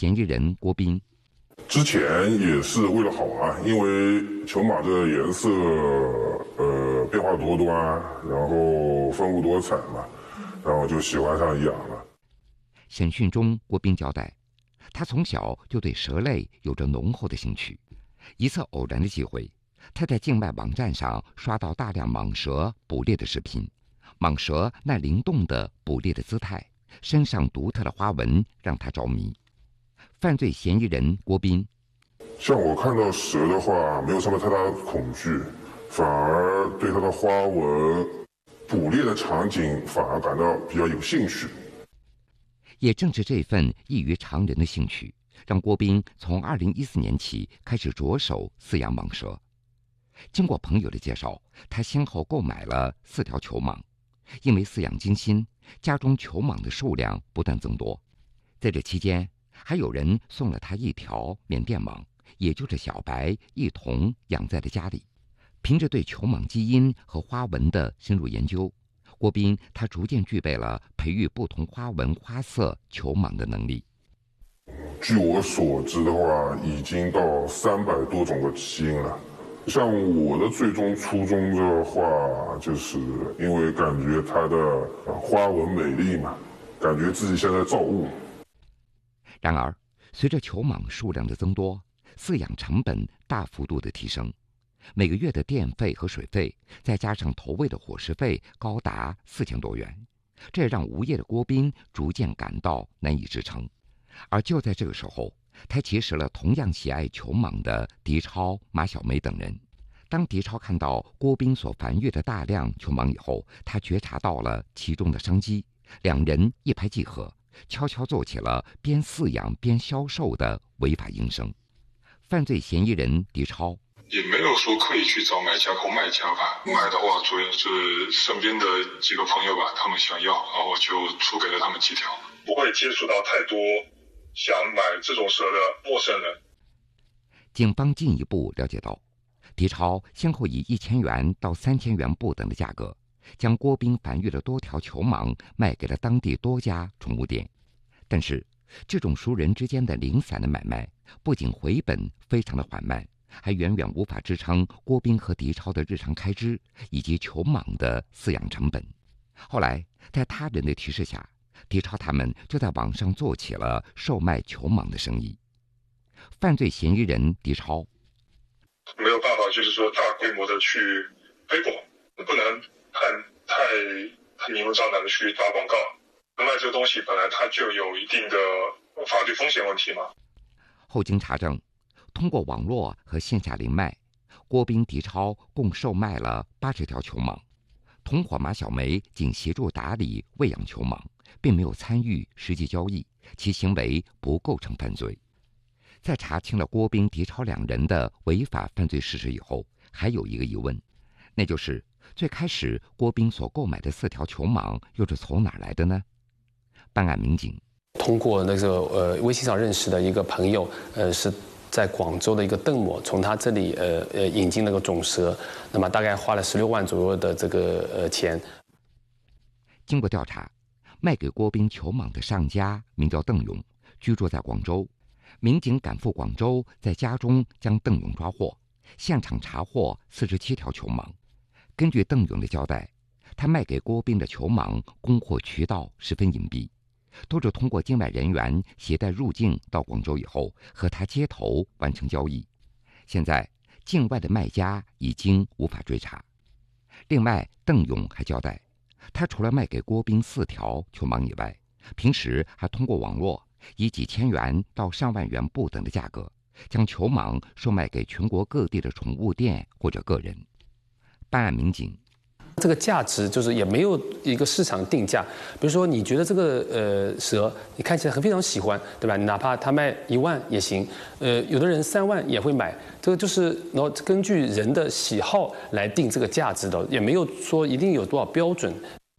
嫌疑人郭斌。 之前也是为了好玩，因为球蟒这个颜色变化多端，然后丰富多彩嘛，然后就喜欢上养了。 审讯中，郭斌交代，他从小就对蛇类有着浓厚的兴趣。一次偶然的机会，他在境外网站上刷到大量蟒蛇捕猎的视频。蟒蛇那灵动的捕猎的姿态，身上独特的花纹让他着迷。犯罪嫌疑人郭斌， 像我看到蛇的话，没有什么太大的恐惧，反而对它的花纹、捕猎的场景反而感到比较有兴趣。 也正是这份异于常人的兴趣，让郭斌从2014年起开始着手饲养蟒蛇。经过朋友的介绍，他先后购买了4条球蟒。因为饲养精心，家中球蟒的数量不断增多。在这期间，还有人送了他1条缅甸蟒，也就是小白，一同养在了家里。凭着对球蟒基因和花纹的深入研究，郭斌他逐渐具备了培育不同花纹花色球蟒的能力。 据我所知的话，已经到300多种的基因了。像我的最终初衷的话，就是因为感觉它的花纹美丽嘛，感觉自己像在造物。 然而，随着球蟒数量的增多，饲养成本大幅度的提升，每个月的电费和水费，再加上投喂的伙食费高达4000多元，这让无业的郭斌逐渐感到难以支撑。而就在这个时候，他结识了同样喜爱球蟒的狄超、马小梅等人。当狄超看到郭斌所繁育的大量球蟒以后，他觉察到了其中的商机，两人一拍即合，悄悄做起了边饲养边销售的违法营生。犯罪嫌疑人狄超也没有说刻意去找买家或卖家吧，买的话主要是身边的几个朋友吧，他们想要，然后就出给了他们几条，不会接触到太多想买这种蛇的陌生人。 警方进一步了解到，狄超先后以1000元到3000元不等的价格，将郭斌繁育的多条球蟒卖给了当地多家宠物店。但是，这种熟人之间的零散的买卖，不仅回本非常的缓慢，还远远无法支撑郭斌和狄超的日常开支以及球蟒的饲养成本。后来，在他人的提示下，狄超他们就在网上做起了售卖球蟒的生意。犯罪嫌疑人狄超没有办法，就是说大规模的去推广，不能太明目张胆的去打广告。卖这个东西本来它就有一定的法律风险问题嘛。 后经查证，通过网络和线下零卖，郭斌、狄超共售卖了80条球蟒。同伙马小梅仅协助打理喂养球蟒，并没有参与实际交易，其行为不构成犯罪。在查清了郭斌、狄超2人的违法犯罪事实以后，还有一个疑问，那就是最开始郭斌所购买的4条球蟒又是从哪儿来的呢？办案民警通过那个微信上认识的一个朋友，是在广州的一个邓某，从他这里引进了个种蛇，那么大概花了16万左右的这个钱。 经过调查，卖给郭斌球蟒的上家名叫邓勇，居住在广州。民警赶赴广州，在家中将邓勇抓获，现场查获47条球蟒。根据邓勇的交代，他卖给郭斌的球蟒供货渠道十分隐蔽，都是通过境外人员携带入境到广州以后，和他接头完成交易。现在，境外的卖家已经无法追查。另外，邓勇还交代，他除了卖给郭斌4条球蟒以外，平时还通过网络以几千元到上万元不等的价格，将球蟒售卖给全国各地的宠物店或者个人。办案民警这个价值就是也没有一个市场定价，比如说你觉得这个蛇你看起来非常喜欢，对吧？你哪怕它卖1万也行，有的人3万也会买，这个就是然后根据人的喜好来定这个价值的，也没有说一定有多少标准。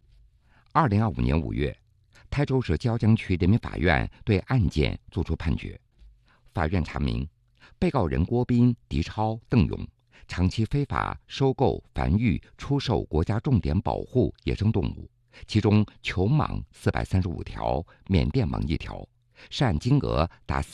2025年5月，台州市椒江区人民法院对案件作出判决。法院查明，被告人郭斌、狄超、邓勇长期非法收购、繁育、出售国家重点保护野生动物，其中球蟒435条，缅甸蟒1条，涉案金额达